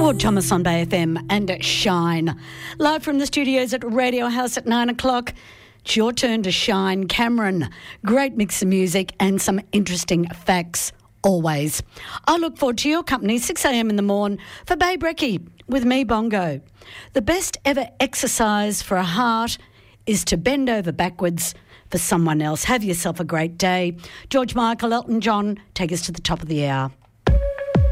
Claude Thomas on Bay FM and Shine. Live from the studios at Radio House at 9 o'clock. It's your turn to shine. Cameron, great mix of music and some interesting facts always. I look forward to your company 6 a.m. in the morn for Bay Brekkie with me, Bongo. The best ever exercise for a heart is to bend over backwards for someone else. Have yourself a great day. George Michael, Elton John, take us to the top of the hour.